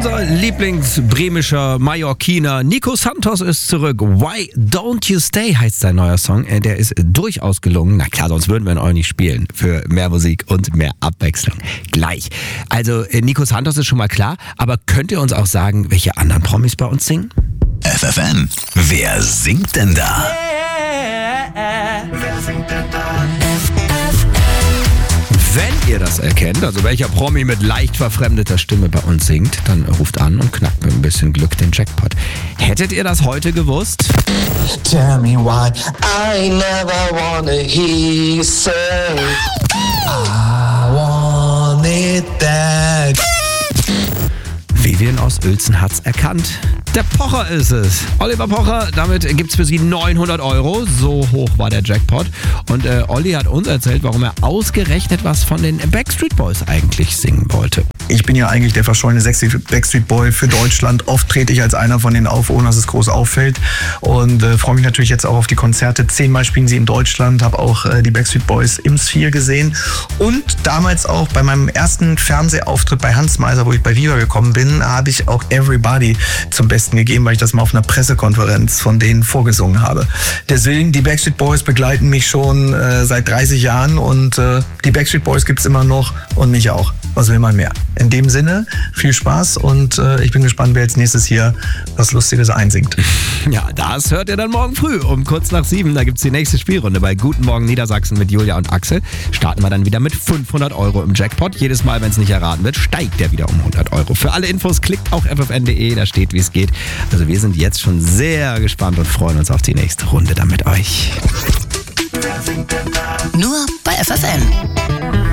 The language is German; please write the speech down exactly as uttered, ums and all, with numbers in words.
Unser Lieblingsbremischer Mallorquiner Nico Santos ist zurück. Why Don't You Stay heißt sein neuer Song. Der ist durchaus gelungen. Na klar, sonst würden wir ihn auch nicht spielen. Für mehr Musik und mehr Abwechslung. Gleich. Also Nico Santos ist schon mal klar. Aber könnt ihr uns auch sagen, welche anderen Promis bei uns singen? F F M. Wer singt denn da? Yeah. Wer singt denn da? Wenn ihr das erkennt, also welcher Promi mit leicht verfremdeter Stimme bei uns singt, dann ruft an und knackt mit ein bisschen Glück den Jackpot. Hättet ihr das heute gewusst? Tell me why I never wanna hear you say I want it that. Vivian aus Uelzen hat's erkannt. Der Pocher ist es. Oliver Pocher, damit gibt's für Sie neunhundert Euro. So hoch war der Jackpot. Und äh, Olli hat uns erzählt, warum er ausgerechnet was von den Backstreet Boys eigentlich singen wollte. Ich bin ja eigentlich der verschollene sexy Backstreet Boy für Deutschland. Oft trete ich als einer von denen auf, ohne dass es groß auffällt. Und äh, freue mich natürlich jetzt auch auf die Konzerte. Zehnmal spielen sie in Deutschland. Habe auch äh, die Backstreet Boys im Sphere gesehen. Und damals auch bei meinem ersten Fernsehauftritt bei Hans Meiser, wo ich bei Viva gekommen bin, habe ich auch Everybody zum Besten gegeben, weil ich das mal auf einer Pressekonferenz von denen vorgesungen habe. Deswegen, die Backstreet Boys begleiten mich schon äh, seit dreißig Jahren und äh, die Backstreet Boys gibt's immer noch und mich auch. Was will man mehr? In dem Sinne, viel Spaß und äh, ich bin gespannt, wer als nächstes hier was Lustiges einsingt. Ja, das hört ihr dann morgen früh um kurz nach sieben. Da gibt's die nächste Spielrunde bei Guten Morgen Niedersachsen mit Julia und Axel. Starten wir dann wieder mit fünfhundert Euro im Jackpot. Jedes Mal, wenn es nicht erraten wird, steigt der wieder um hundert Euro. Für alle Infos klickt auf f f n punkt d e, da steht, wie es geht. Also wir sind jetzt schon sehr gespannt und freuen uns auf die nächste Runde dann mit euch. Wer singt denn da? Nur bei F F M.